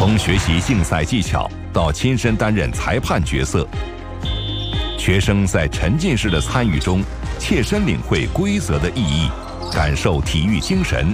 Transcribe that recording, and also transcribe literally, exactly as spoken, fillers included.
从学习竞赛技巧到亲身担任裁判角色，学生在沉浸式的参与中，切身领会规则的意义，感受体育精神